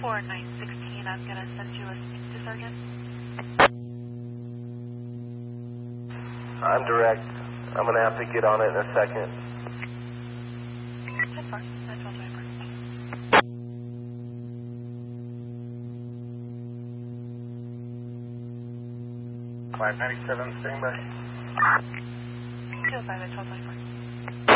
4916, I'm going to send you a speak to Sergeant. I'm direct. I'm going to have to get on it in a second. 10-4, 912-24. 597, standing by. 205 at 1224.